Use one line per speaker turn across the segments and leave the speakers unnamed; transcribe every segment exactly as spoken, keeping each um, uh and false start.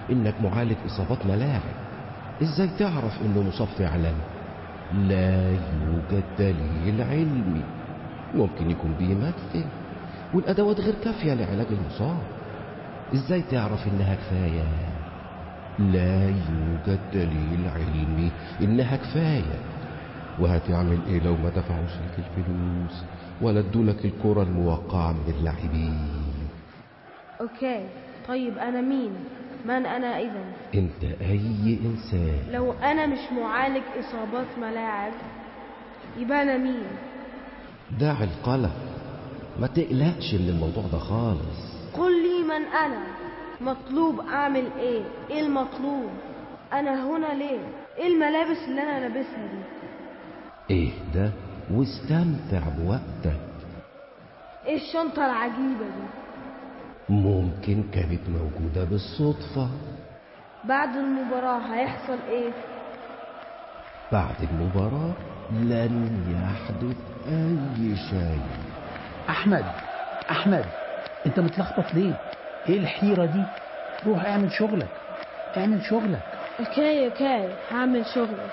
إنك معالج إصابات ملاعب. إزاي تعرف إنه مصاب فعلا؟ لا يوجد دليل علمي. ممكن يكون بيمثل والأدوات غير كافية لعلاج المصاب. إزاي تعرف إنها كفاية؟ لا يوجد دليل علمي إنها كفاية. وهتعمل إيه لو ما دفعوش لك الفلوس ولا ادولك الكرة الموقعة من اللاعبين؟
أوكي، طيب أنا مين؟ من أنا إذن؟
أنت أي إنسان.
لو أنا مش معالج إصابات ملاعب يبقى أنا مين؟
دع القلق، ما تقلقش من الموضوع ده خالص.
قل لي من أنا، مطلوب أعمل إيه؟ إيه المطلوب؟ أنا هنا ليه؟ إيه الملابس اللي أنا لابسها دي؟
اهدى واستمتع بوقتك.
إيه الشنطة العجيبة دي؟
ممكن كانت موجودة بالصدفة.
بعد المباراة هيحصل إيه؟
بعد المباراة لن يحدث أي شيء.
أحمد أحمد أنت متلخبط ليه؟ إيه الحيرة دي؟ روح اعمل شغلك، اعمل شغلك.
أوكي أوكي هعمل شغلي.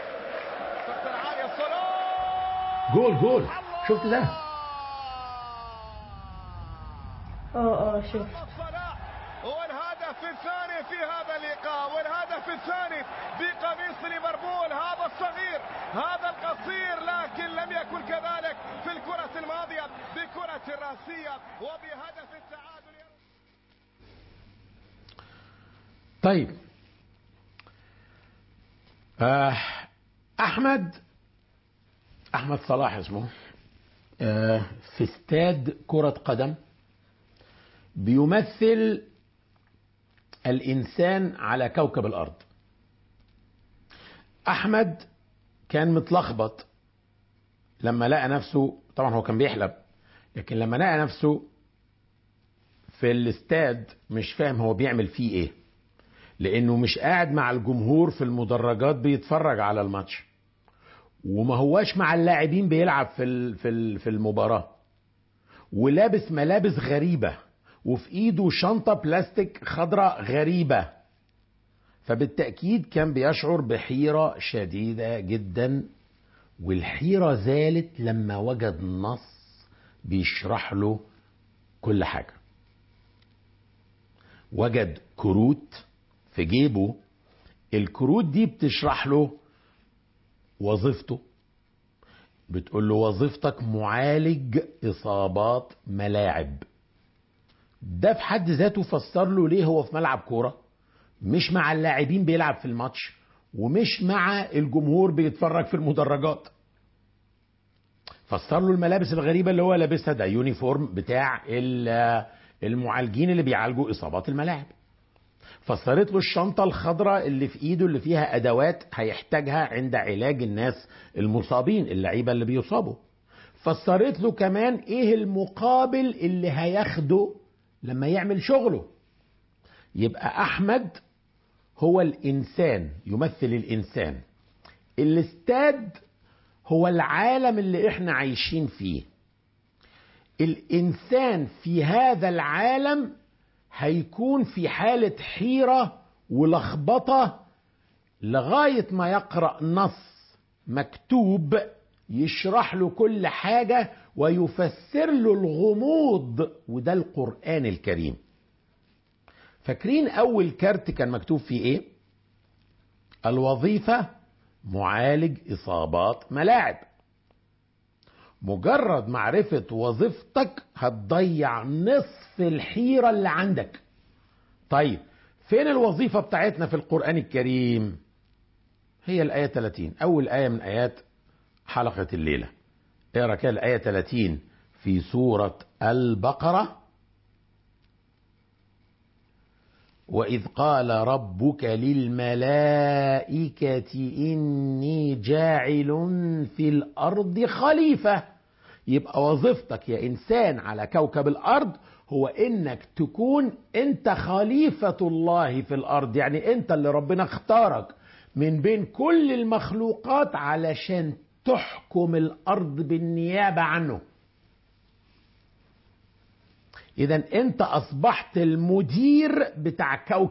جول جول، شفت ده؟
اه اه شفت.
والهدف الثاني في هذا اللقاء، والهدف الثاني بقميص ليفربول. هذا الصغير، هذا القصير، لكن لم يكن كذلك في الكرة الماضية بكرة راسية وبهدف التعادل.
طيب آه أحمد أحمد صلاح اسمه، آه في استاد كرة قدم بيمثل الإنسان على كوكب الأرض. أحمد كان متلخبط لما لقى نفسه، طبعا هو كان بيحلم، لكن لما لقى نفسه في الاستاد مش فاهم هو بيعمل فيه ايه، لأنه مش قاعد مع الجمهور في المدرجات بيتفرج على الماتش، وما هواش مع اللاعبين بيلعب في في في المباراة، ولابس ملابس غريبة، وفي ايده شنطة بلاستيك خضراء غريبة. فبالتأكيد كان بيشعر بحيرة شديدة جدا، والحيرة زالت لما وجد نص بيشرح له كل حاجة. وجد كروت في جيبه، الكروت دي بتشرح له وظيفته، بتقول له وظيفتك معالج إصابات ملاعب. ده في حد ذاته فسر له ليه هو في ملعب كورة، مش مع اللاعبين بيلعب في الماتش، ومش مع الجمهور بيتفرج في المدرجات. فسر له الملابس الغريبة اللي هو لابسها، ده يونيفورم بتاع المعالجين اللي بيعالجوا إصابات الملاعب. فسرت له الشنطة الخضراء اللي في ايده اللي فيها ادوات هيحتاجها عند علاج الناس المصابين، اللعيبة اللي بيصابوا. فسرت له كمان ايه المقابل اللي هياخده لما يعمل شغله. يبقى احمد هو الانسان، يمثل الانسان. الاستاد هو العالم اللي احنا عايشين فيه. الانسان في هذا العالم هيكون في حالة حيرة ولخبطة لغاية ما يقرأ نص مكتوب يشرح له كل حاجة ويفسر له الغموض، وده القرآن الكريم. فاكرين أول كارت كان مكتوب فيه إيه؟ الوظيفة معالج إصابات ملاعب. مجرد معرفة وظيفتك هتضيع نصف الحيرة اللي عندك. طيب فين الوظيفة بتاعتنا في القرآن الكريم؟ هي الآية ثلاثين، أول آية من آيات حلقة الليلة. اقرأ كده الآية ثلاثين في سورة البقرة. وإذ قال ربك للملائكة إني جاعل في الأرض خليفة. يبقى وظيفتك يا إنسان على كوكب الأرض هو إنك تكون أنت خليفة الله في الأرض، يعني أنت اللي ربنا اختارك من بين كل المخلوقات علشان تحكم الأرض بالنيابة عنه. إذن أنت أصبحت المدير بتاع كوكب